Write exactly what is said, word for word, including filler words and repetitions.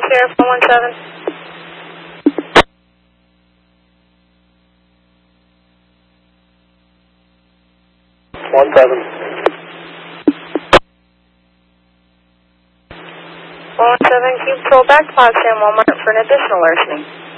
Sheriff one one seven. one seven. one one seven, can you pull back to Fox Sam Walmart for an additional larceny?